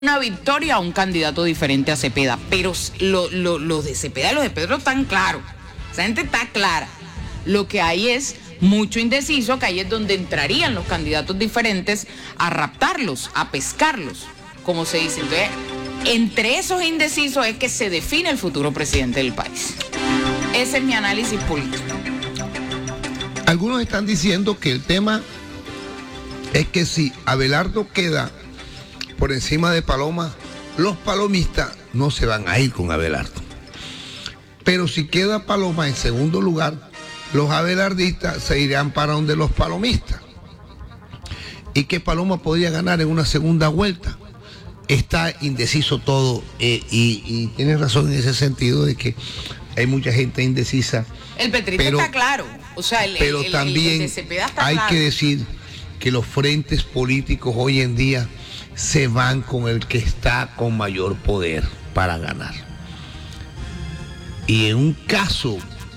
una victoria a un candidato diferente a Cepeda, pero los de Cepeda y los de Pedro están claros, esa gente está clara. Lo que hay es mucho indeciso, que ahí es donde entrarían los candidatos diferentes a raptarlos, a pescarlos, como se dice. Entonces, entre esos indecisos es que se define el futuro presidente del país. Ese es mi análisis político. Algunos están diciendo que el tema es que si Abelardo queda por encima de Paloma, los palomistas no se van a ir con Abelardo. Pero si queda Paloma en segundo lugar, los abelardistas se irán para donde los palomistas. Y que Paloma podría ganar en una segunda vuelta. Está indeciso todo y tienes razón en ese sentido de que hay mucha gente indecisa. El Petrito está claro. O sea, pero también hay que decir que los frentes políticos hoy en día se van con el que está con mayor poder para ganar. Y en un caso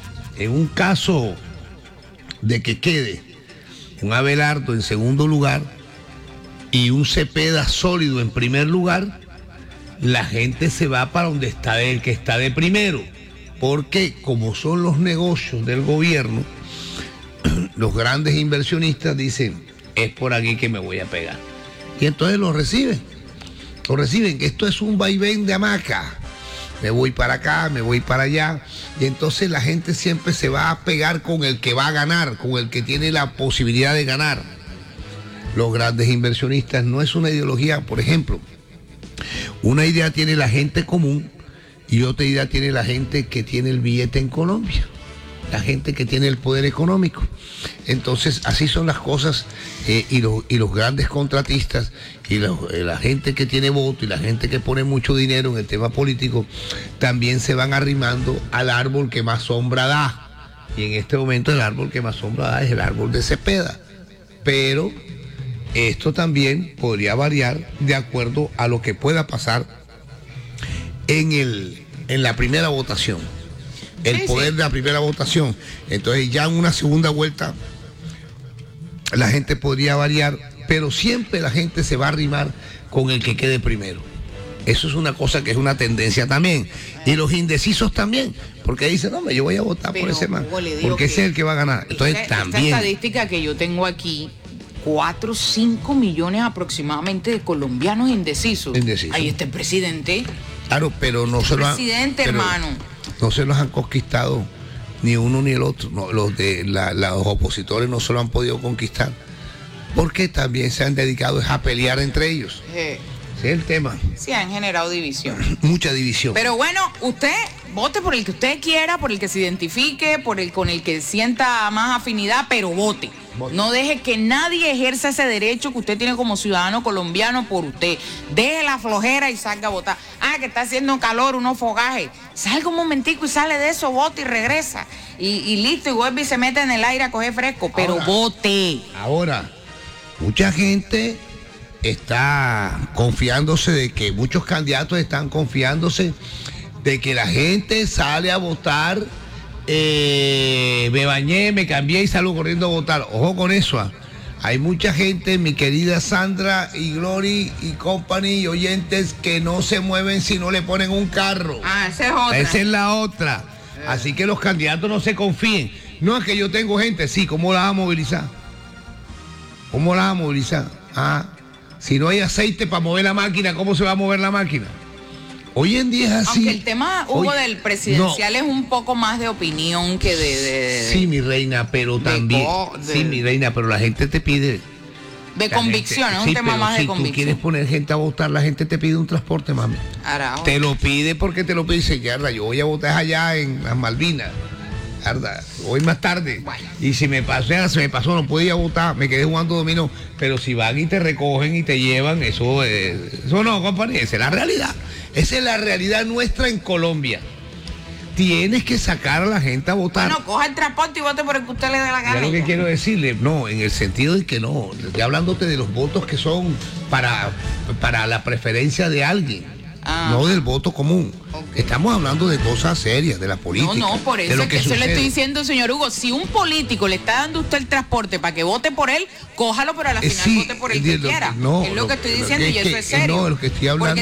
de que quede un Abelardo en segundo lugar y un Cepeda sólido en primer lugar, la gente se va para donde está el que está de primero, porque como son los negocios del gobierno, los grandes inversionistas dicen, es por aquí que me voy a pegar. Y entonces lo reciben. Esto es un vaivén de hamaca. Me voy para acá, me voy para allá. Y entonces la gente siempre se va a pegar con el que va a ganar, con el que tiene la posibilidad de ganar. Los grandes inversionistas no es una ideología, por ejemplo. Una idea tiene la gente común y otra idea tiene la gente que tiene el billete en Colombia. La gente que tiene el poder económico. Entonces así son las cosas y los grandes contratistas y la gente que tiene voto y la gente que pone mucho dinero en el tema político también se van arrimando al árbol que más sombra da. Y en este momento el árbol que más sombra da es el árbol de Cepeda. Pero esto también podría variar de acuerdo a lo que pueda pasar en la primera votación. El poder de la primera votación. Entonces ya en una segunda vuelta la gente podría variar, pero siempre la gente se va a arrimar con el que quede primero. Eso es una cosa que es una tendencia también. Y los indecisos también, porque dicen, no, yo voy a votar por ese man, porque ese es el que va a ganar. Entonces también. Esta estadística que yo tengo aquí, 4 o 5 millones aproximadamente de colombianos indecisos. Ahí está el presidente. Claro, pero no se lo han... Presidente, hermano. No se los han conquistado ni uno ni el otro. No, los opositores no se lo han podido conquistar porque también se han dedicado a pelear entre ellos. Ese es el tema. Sí, han generado división. Mucha división. Pero bueno, usted vote por el que usted quiera, por el que se identifique, con el que sienta más afinidad, pero vote. No deje que nadie ejerza ese derecho que usted tiene como ciudadano colombiano por usted. Deje la flojera y salga a votar. Que está haciendo calor, unos fogajes. Salga un momentico y sale de eso, vote y regresa. Y listo, y vuelve y se mete en el aire a coger fresco. Pero vote. Ahora, mucha gente está confiándose de que, muchos candidatos están confiándose de que la gente sale a votar. Me bañé, me cambié y salgo corriendo a votar. Ojo con eso. Hay mucha gente, mi querida Sandra y Glory y company y oyentes, que no se mueven si no le ponen un carro. Esa es otra. Esa es la otra. Así que los candidatos no se confíen. No es que yo tengo gente, sí, ¿cómo la va a movilizar? ¿Cómo la va a movilizar? Si no hay aceite para mover la máquina, ¿cómo se va a mover la máquina? Hoy en día es así. Aunque el tema, Hugo, del presidencial es un poco más de opinión que de sí, mi reina, pero también... Sí, mi reina, pero la gente te pide... De convicción, es un tema más de convicción. Si tú quieres poner gente a votar, la gente te pide un transporte, mami. Te lo pide porque te lo pide y dice, yarda, yo voy a votar allá en las Malvinas. Yarda, voy más tarde. Bueno. Y si me pasó, no podía votar, me quedé jugando dominó. Pero si van y te recogen y te llevan, eso no, compañía, esa es la realidad. Esa es la realidad nuestra en Colombia. Tienes que sacar a la gente a votar. Bueno, coja el transporte y vote por el que usted le dé la gana. Ya lo que quiero decirle, no, en el sentido de que no, estoy hablándote de los votos que son para la preferencia de alguien. no del voto común. Okay. Estamos hablando de cosas serias, de la política. No, por eso es que eso le estoy diciendo, señor Hugo. Si un político le está dando a usted el transporte para que vote por él, cójalo, pero a la final vote por el que quiera. No, es lo que estoy diciendo y eso es serio. No, lo que estoy hablando.